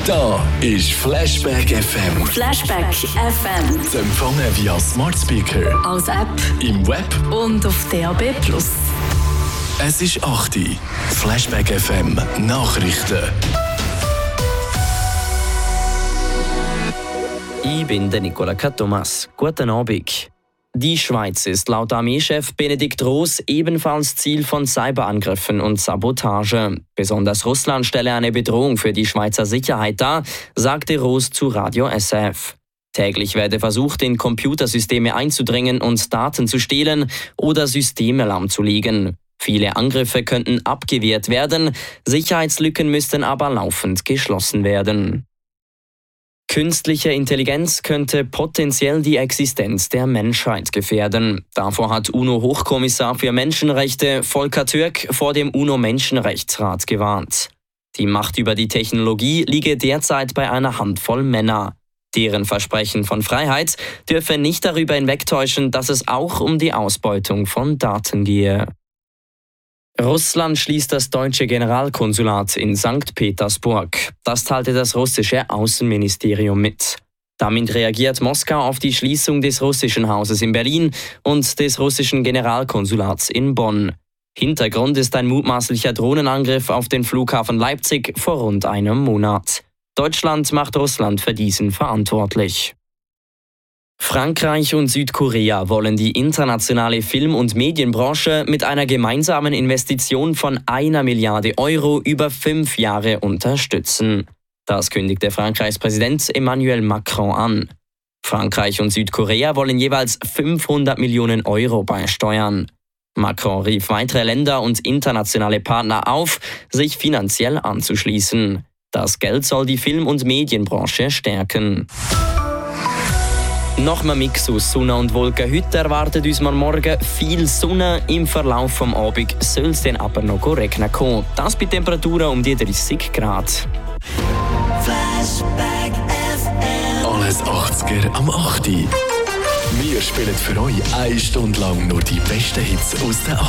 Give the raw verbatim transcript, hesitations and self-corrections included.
Da ist Flashback F M. Flashback F M. Zu empfangen via Smart Speaker, als App im Web und auf D A B plus. Es ist acht Uhr. Flashback F M Nachrichten. Ich bin der Nicola Thomas. Guten Abend. Die Schweiz ist laut Armeechef Benedikt Roos ebenfalls Ziel von Cyberangriffen und Sabotage. Besonders Russland stelle eine Bedrohung für die Schweizer Sicherheit dar, sagte Roos zu Radio S R F. Täglich werde versucht, in Computersysteme einzudringen und Daten zu stehlen oder Systeme lahmzulegen. Viele Angriffe könnten abgewehrt werden, Sicherheitslücken müssten aber laufend geschlossen werden. Künstliche Intelligenz könnte potenziell die Existenz der Menschheit gefährden. Davor hat UNO-Hochkommissar für Menschenrechte Volker Türk vor dem UNO-Menschenrechtsrat gewarnt. Die Macht über die Technologie liege derzeit bei einer Handvoll Männer. Deren Versprechen von Freiheit dürfe nicht darüber hinwegtäuschen, dass es auch um die Ausbeutung von Daten gehe. Russland schließt das deutsche Generalkonsulat in Sankt Petersburg. Das teilte das russische Außenministerium mit. Damit reagiert Moskau auf die Schließung des russischen Hauses in Berlin und des russischen Generalkonsulats in Bonn. Hintergrund ist ein mutmaßlicher Drohnenangriff auf den Flughafen Leipzig vor rund einem Monat. Deutschland macht Russland für diesen verantwortlich. Frankreich und Südkorea wollen die internationale Film- und Medienbranche mit einer gemeinsamen Investition von einer Milliarde Euro über fünf Jahre unterstützen. Das kündigte Frankreichs Präsident Emmanuel Macron an. Frankreich und Südkorea wollen jeweils fünfhundert Millionen Euro beisteuern. Macron rief weitere Länder und internationale Partner auf, sich finanziell anzuschließen. Das Geld soll die Film- und Medienbranche stärken. Noch mehr Mix aus Sonne und Wolken. Heute erwartet uns morgen viel Sonne. Im Verlauf des Abends soll es dann aber noch regnen kommen. Das bei Temperaturen um die dreißig Grad. Flashback F M. Alles achtziger am acht Uhr. Wir spielen für euch eine Stunde lang nur die besten Hits aus den